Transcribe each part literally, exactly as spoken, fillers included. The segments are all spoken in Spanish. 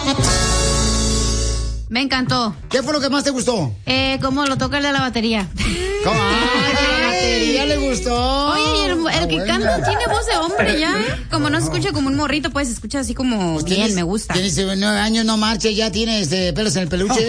Me encantó. ¿Qué fue lo que más te gustó? Eh, cómo lo toca el de la batería. ¿Cómo? ¡Ay, de la batería le gustó! Oye, el, el ah, que bueno. canta tiene voz de hombre ya, ¿eh? Como no se escucha como un morrito, pues se escucha así como pues bien, tienes, me gusta. Tienes nueve años, no marche, ya tienes este, pelos en el peluche.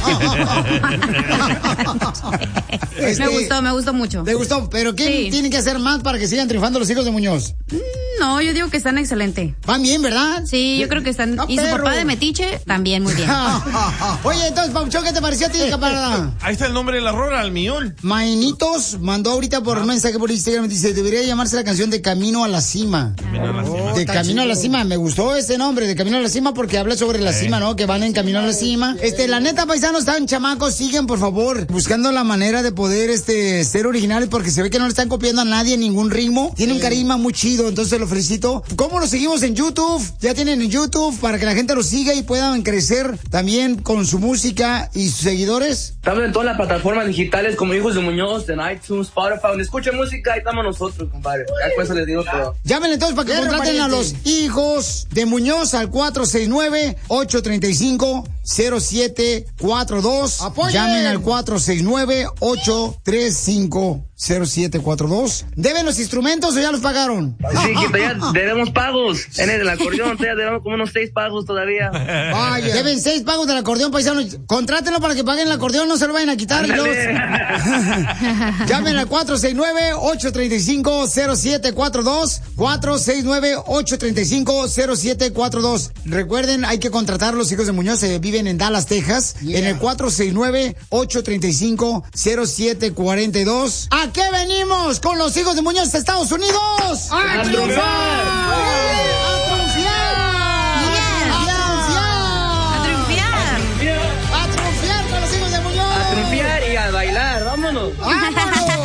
este, me gustó, me gustó mucho. ¿Te gustó? ¿Pero qué sí. tienen que hacer más para que sigan triunfando los hijos de Muñoz? No, yo digo que están excelentes. Van bien, ¿verdad? Sí, yo creo que están. No, y perro. Su papá de Metiche, también muy bien. Oye, entonces, Pauchón, ¿qué te pareció a ti, camarada? Ahí está el nombre de la rola, al millón. Mainitos mandó ahorita por ah. mensaje por Instagram, dice, debería llamarse la canción de Camino a la Cima. Camino a la Cima. De Camino chido. a la Cima, me gustó ese nombre, de Camino a la Cima, porque habla sobre la eh. cima, ¿no? Que van en Camino a la Cima. Este, la neta, paisanos, están chamacos, siguen, por favor, buscando la manera de poder, este, ser originales, porque se ve que no le están copiando a nadie ningún ritmo. Tiene sí. un carisma muy chido, entonces lo felicito. ¿Cómo lo seguimos en YouTube? Ya tienen en YouTube para que la gente lo siga y puedan crecer también con su música y sus seguidores. Estamos en todas las plataformas digitales como Hijos de Muñoz, en iTunes, Spotify, donde escuchen música, ahí estamos nosotros, compadre. Ya con eso les digo todo. Llámenle entonces para que contraten pariente. a los Hijos de Muñoz al cuatro seis nueve, ocho tres cinco, cero siete cuatro dos. ¡Apoyen! Llamen al cuatro seis nueve, ocho tres cinco, cero siete cuatro dos. ¿Deben los instrumentos o ya los pagaron? Sí, que todavía debemos pagos. En el acordeón todavía debemos como unos seis pagos todavía. Vaya. Deben seis pagos del acordeón, paisanos. Contrátenlo para que paguen el acordeón, no se lo vayan a quitar. Los... Llamen al cuatro seis nueve, ocho tres cinco, cero siete cuatro dos. cuatro seis nueve, ocho tres cinco, cero siete cuatro dos. Recuerden, hay que contratar a los Hijos de Muñoz. Se viven en Dallas, Texas. Yeah. En el cuatro seis nueve, ocho tres cinco, cero siete cuatro dos. ¿A qué venimos con los Hijos de Muñoz de Estados Unidos? ¡A, ¡A triunfar! ¡A triunfar! ¡A triunfar! ¡A triunfar con los Hijos de Muñoz! ¡A triunfar y a bailar! ¡Vámonos! ¡Vámonos!